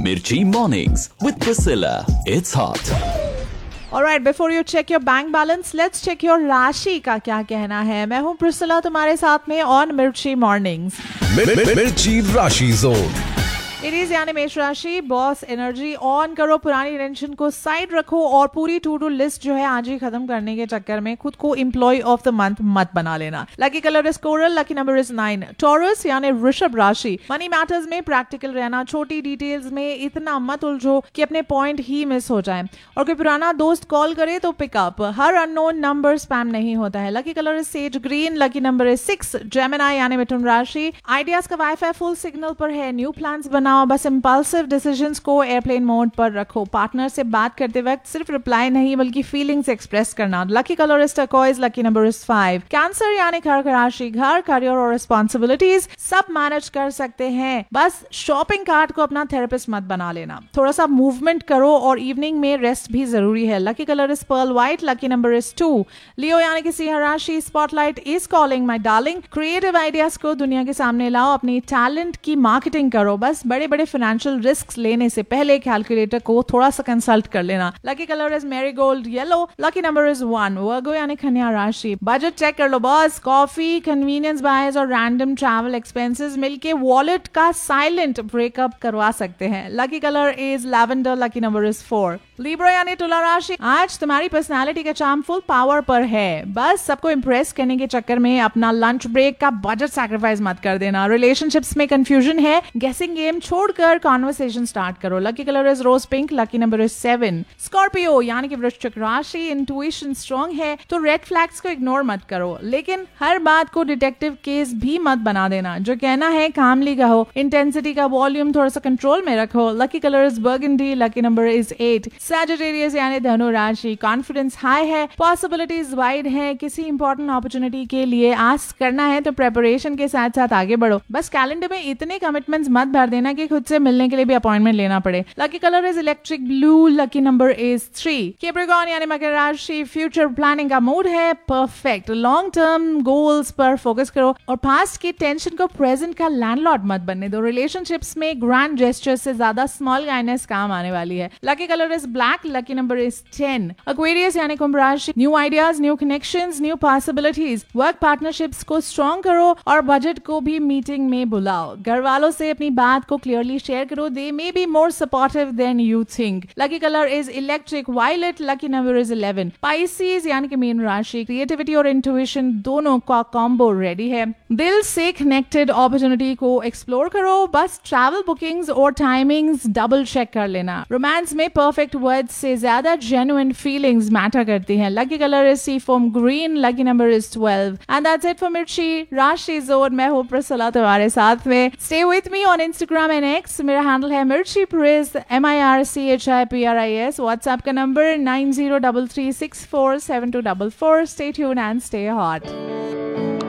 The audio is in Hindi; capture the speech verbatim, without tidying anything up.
Mirchi Mornings with Priscilla. It's hot. Alright, before you check your bank balance, let's check your राशि का क्या कहना है। मैं हूँ प्रिसिला तुम्हारे साथ में ऑन मिर्ची मॉर्निंग्स। मिर्ची राशि जोन। इट इज यानी मेष राशि। बॉस एनर्जी ऑन करो, पुरानी टेंशन को साइड रखो और पूरी टू डू लिस्ट जो है आज ही खत्म करने के चक्कर में खुद को एम्प्लॉय ऑफ द मंथ मत बना लेना। Lucky colour is coral, lucky number is nine. Taurus यानी वृषभ राशि, मनी मैटर्स में प्रैक्टिकल रहना, छोटी डिटेल्स में इतना मत उलझो कि अपने पॉइंट ही मिस हो जाए। और कोई पुराना दोस्त कॉल करे तो पिकअप, हर अननोन नंबर स्पैम नहीं होता है। Lucky colour is sage green, lucky number is six. Gemini यानी मिथुन राशि, आइडियाज का वाईफाई फुल सिग्नल पर है, न्यू प्लान्स बनाओ, बस इंपल्सिव डिसीजंस को एयरप्लेन मोड पर रखो। पार्टनर से बात करते वक्त सिर्फ रिप्लाई नहीं बल्कि फीलिंग्स एक्सप्रेस करना। Lucky colour is turquoise, lucky number is five. Cancer यानी कर्क राशि, घर, करियर और रिस्पॉन्सिबिलिटीज सब मैनेज कर सकते हैं, बस शॉपिंग कार्ट को अपना थेरेपिस्ट मत बना लेना। थोड़ा सा मूवमेंट करो और इवनिंग में रेस्ट भी जरूरी है। Lucky colour is pearl white, lucky number is to. लियो यानी कि सिंह राशि, spotlight is calling my darling. Creative ideas को दुनिया के सामने लाओ, अपनी टैलेंट की मार्केटिंग करो। बस बड़े बड़े फाइनेंशियल रिस्क लेने से पहले कैलकुलेटर को थोड़ा सा कंसल्ट कर लेना। Lucky colour is marigold yellow, lucky number is one. वर्गो यानी कन्या राशि, बजट चेक कर लो बॉस। कॉफी, कन्वीनियंस बायर्स और रैंडम ट्रैवल एक्सपेंसेस मिलके वॉलेट का साइलेंट ब्रेकअप करवा सकते हैं। Lucky colour is lavender, lucky number is four. Libra यानी तुला राशि, आज तुम्हारी पर्सनालिटी का चार्म फुल पावर पर है, बस सबको इंप्रेस करने के चक्कर में अपना लंच ब्रेक का बजट सैक्रिफाइस मत कर देना। रिलेशनशिप्स में कंफ्यूजन है, गेसिंग गेम छोड़कर कॉन्वर्सेशन स्टार्ट करो। Lucky colour is rose pink, lucky number is seven. Scorpio यानी कि वृश्चिक राशि, इंट्यूशन स्ट्रॉन्ग है तो रेड फ्लैग्स को इग्नोर मत करो, लेकिन हर बात को डिटेक्टिव केस भी मत बना देना। जो कहना है कामली कहो, इंटेंसिटी का वॉल्यूम थोड़ा सा कंट्रोल में रखो। Lucky colour is burgundy, lucky number is eight. Sagittarius यानी धनु राशि, कॉन्फिडेंस हाई है, पॉसिबिलिटीज वाइड है। किसी इंपॉर्टेंट अपॉर्चुनिटी के लिए आस्क करना है तो प्रेपरेशन के साथ साथ आगे बढ़ो। बस कैलेंडर में इतने कमिटमेंट्स मत भर देना कि खुद से मिलने के लिए भी अपॉइंटमेंट लेना पड़े। Lucky colour is electric blue, lucky number is three. Capricorn यानी मकर राशि, फ्यूचर प्लानिंग का मूड है, परफेक्ट। लॉन्ग टर्म गोल्स पर फोकस करो और पास्ट की टेंशन को प्रेजेंट का लैंडलॉर्ड मत बनने दो। रिलेशनशिप्स में ग्रैंड जेस्चर से ज्यादा स्मॉल काइंडनेस काम आने वाली है। Lucky colour is black, lucky number is ten. Aquarius यानी कुंभ राशि, new ideas, new connections, new possibilities. Work partnerships को स्ट्रॉन्ग करो और बजट को भी मीटिंग में बुलाओ। घर वालों से अपनी बात को क्लियरली शेयर करो, दे may be more supportive then you think. Lucky colour is electric violet, lucky number is eleven. Pisces यानी कि मीन राशि, क्रिएटिविटी और इंट्यूशन दोनों का कॉम्बो रेडी है। दिल से कनेक्टेड अपॉर्चुनिटी को एक्सप्लोर करो, बस ट्रैवल बुकिंग्स और टाइमिंग्स डबल चेक कर लेना। रोमांस में परफेक्ट वर्ड्स से ज्यादा जेन्युइन फीलिंग्स मैटर करती हैं। Lucky colour is C foam green, lucky number is twelve. And that's it for मिर्ची राशि जोन। मैं हूं प्रिसिला तुम्हारे साथ में। Stay with me on Instagram and x, मेरा हैंडल है मिर्ची प्रिस, M I R C H I P R I S. WhatsApp का number nine zero double three six four seven to double four. Stay tuned and stay hot.